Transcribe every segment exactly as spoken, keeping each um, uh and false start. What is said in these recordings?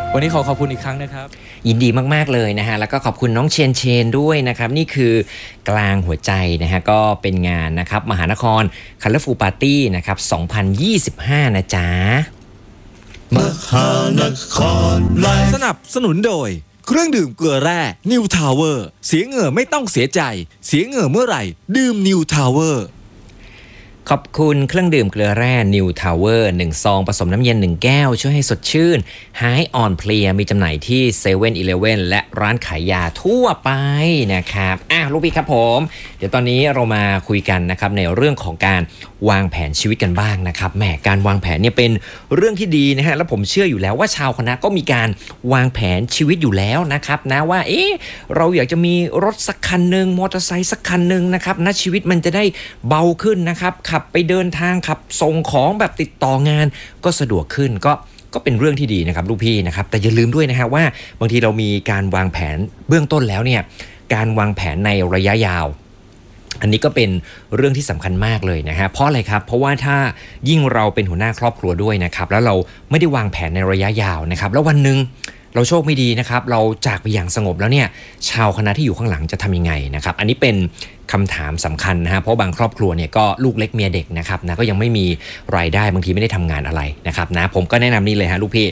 วันนี้ขอขอบคุณอีกครั้งนะครับยินดีมากๆเลยนะฮะแล้วก็ขอบคุณน้องเชนเชนด้วยนะครับนี่คือกลางหัวใจนะฮะก็เป็นงานนะครับมหานคร Colorful Party นะครับสองพันยี่สิบห้านะจ๊ะมหานครไลฟ์สนับสนุนโดยเครื่องดื่มเกลือแร่ New Tower เสียเหงื่อไม่ต้องเสียใจเสียเหงื่อเมื่อไหร่ดื่ม New Tower ขอบคุณเครื่องดื่มเกลือแร่ New Tower หนึ่งซองผสมน้ำเย็นหนึ่งแก้วช่วยให้สดชื่นหายอ่อนเพลียมีจำหน่ายที่ เซเว่น อีเลฟเว่น และร้านขายยาทั่วไปนะครับอ่ะลูกพี่ครับผมเดี๋ยวตอนนี้เรามาคุยกันนะครับในเรื่องของการวางแผนชีวิตกันบ้างนะครับแหมการวางแผนเนี่ยเป็นเรื่องที่ดีนะฮะแล้วผมเชื่ออยู่แล้วว่าชาวคณะก็มีการวางแผนชีวิตอยู่แล้วนะครับนะว่าเอ๊ะเราอยากจะมีรถสักคันนึงมอเตอร์ไซค์สักคันนึงนะครับนะชีวิตมันจะได้เบาขึ้นนะครับขับไปเดินทางขับส่งของแบบติดต่องานก็สะดวกขึ้นก็ก็เป็นเรื่องที่ดีนะครับลูกพี่นะครับแต่อย่าลืมด้วยนะฮะว่าบางทีเรามีการวางแผนเบื้องต้นแล้วเนี่ยการวางแผนในระยะยาวอันนี้ก็เป็นเรื่องที่สำคัญมากเลยนะฮะเพราะอะไรครับเพราะว่าถ้ายิ่งเราเป็นหัวหน้าครอบครัวด้วยนะครับแล้วเราไม่ได้วางแผนในระยะยาวนะครับแล้ววันนึงเราโชคไม่ดีนะครับเราจากไปอย่างสงบแล้วเนี่ยชาวคณะที่อยู่ข้างหลังจะทำยังไงนะครับอันนี้เป็นคำถามสำคัญนะฮะเพราะบางครอบครัวเนี่ยก็ลูกเล็กเมียเด็กนะครับนะก็ยังไม่มีรายได้บางทีไม่ได้ทำงานอะไรนะครับนะผมก็แนะนำนี่เลยฮะลูกพี่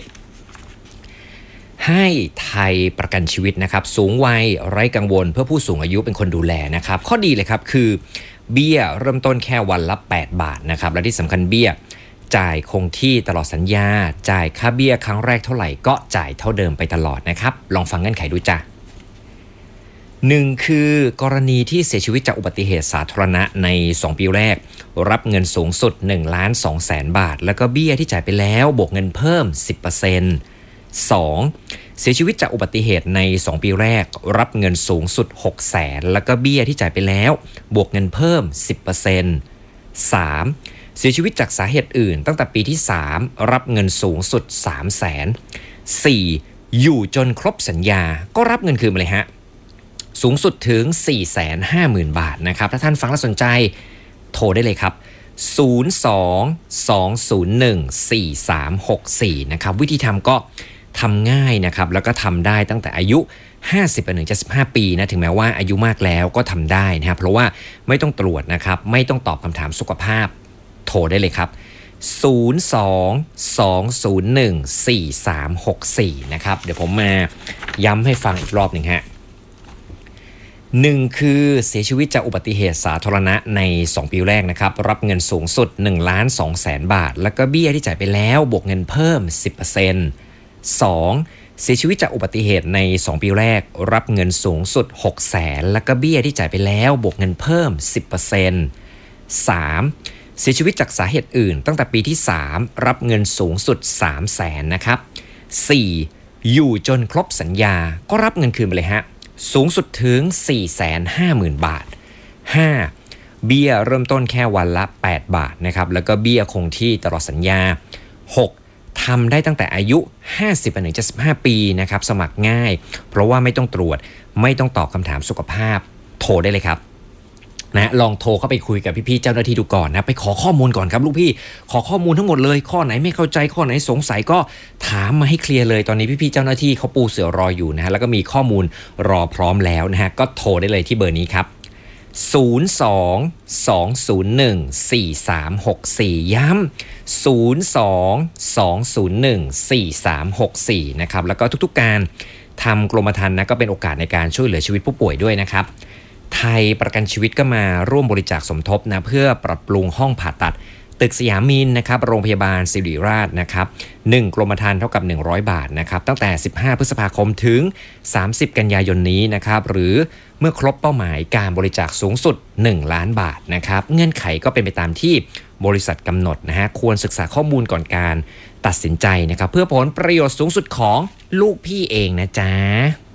ให้ไทยประกันชีวิตนะครับสูงวัยไร้กังวลเพื่อผู้สูงอายุเป็นคนดูแลนะครับข้อดีเลยครับคือเบี้ยเริ่มต้นแค่วันละแปดบาทนะครับและที่สำคัญเบี้ยจ่ายคงที่ตลอดสัญญาจ่ายค่าเบี้ยครั้งแรกเท่าไหร่ก็จ่ายเท่าเดิมไปตลอดนะครับลองฟังเงื่อนไขดูจ้ะหนึ่งคือกรณีที่เสียชีวิตจากอุบัติเหตุสาธารณะในสองปีแรกรับเงินสูงสุด หนึ่งล้านสองแสน บาทแล้วก็เบี้ยที่จ่ายไปแล้วบวกเงินเพิ่ม สิบเปอร์เซ็นต์ สองเสียชีวิตจากอุบัติเหตุในสองปีแรกรับเงินสูงสุด หกแสน แล้วก็เบี้ยที่จ่ายไปแล้วบวกเงินเพิ่ม สิบเปอร์เซ็นต์ สามเสียชีวิตจากสาเหตุอื่นตั้งแต่ปีที่สามรับเงินสูงสุด สามแสน สี่อยู่จนครบสัญญาก็รับเงินคืนมาเลยฮะสูงสุดถึง สี่แสนห้าหมื่น บาทนะครับถ้าท่านฟังแล้วสนใจโทรได้เลยครับศูนย์ สอง สอง ศูนย์ หนึ่ง สี่ สาม หก สี่นะครับวิธีทำก็ทำง่ายนะครับแล้วก็ทำได้ตั้งแต่อายุห้าสิบไปถึงเจ็ดสิบห้าปีนะถึงแม้ว่าอายุมากแล้วก็ทำได้นะครับเพราะว่าไม่ต้องตรวจนะครับไม่ต้องตอบคำถามสุขภาพโทรได้เลยครับศูนย์ สอง สอง ศูนย์ หนึ่ง สี่ สาม หก สี่นะครับเดี๋ยวผมมาย้ำให้ฟังอีกรอบหนึ่งฮะหนึ่งคือเสียชีวิตจากอุบัติเหตุสาธารณะในสองปีแรกนะครับรับเงินสูงสุด หนึ่งล้านสองแสน บาทแล้วก็เบี้ยที่จ่ายไปแล้วบวกเงินเพิ่ม สิบเปอร์เซ็นต์ สองเสียชีวิตจากอุบัติเหตุในสองปีแรกรับเงินสูงสุด หกแสน แล้วก็เบี้ยที่จ่ายไปแล้วบวกเงินเพิ่ม สิบเปอร์เซ็นต์ สามเสียชีวิตจากสาเหตุอื่นตั้งแต่ปีที่สามรับเงินสูงสุด สามแสน นะครับสี่อยู่จนครบสัญญาก็รับเงินคืนไปเลยฮะสูงสุดถึง สี่แสนห้าหมื่น บาทห้าเบี้ยเริ่มต้นแค่วันละแปดบาทนะครับแล้วก็เบี้ยคงที่ตลอดสัญญาหกทำได้ตั้งแต่อายุห้าสิบไปถึงเจ็ดสิบห้าปีนะครับสมัครง่ายเพราะว่าไม่ต้องตรวจไม่ต้องตอบคำถามสุขภาพโทรได้เลยครับนะลองโทรเข้าไปคุยกับพี่ๆเจ้าหน้าที่ดูก่อนนะไปขอข้อมูลก่อนครับลูกพี่ขอข้อมูลทั้งหมดเลยข้อไหนไม่เข้าใจข้อไหนสงสัยก็ถามมาให้เคลียร์เลยตอนนี้พี่ๆเจ้าหน้าที่เขาปูเสือรออยู่นะฮะแล้วก็มีข้อมูลรอพร้อมแล้วนะฮะก็โทรได้เลยที่เบอร์นี้ครับศูนย์ สอง สอง ศูนย์ หนึ่ง สี่ สาม หก สี่ย้ำศูนย์ สอง สอง ศูนย์ หนึ่ง สี่ สาม หก สี่นะครับแล้วก็ทุกๆการทำกรมธรรม์นะก็เป็นโอกาสในการช่วยเหลือชีวิตผู้ป่วยด้วยนะครับไทยประกันชีวิตก็มาร่วมบริจาคสมทบนะเพื่อปรับปรุงห้องผ่าตัดตึกสยามินนะครับโรงพยาบาลศิริราชนะครับหนึ่งกรมธรรม์เท่ากับหนึ่งร้อยบาทนะครับตั้งแต่สิบห้าพฤษภาคมถึงสามสิบกันยายนนี้นะครับหรือเมื่อครบเป้าหมายการบริจาคสูงสุดหนึ่งล้านบาทนะครับเงื่อนไขก็เป็นไปตามที่บริษัทกำหนดนะฮะควรศึกษาข้อมูลก่อนการตัดสินใจนะครับเพื่อผลประโยชน์สูงสุดของลูกพี่เองนะจ๊ะ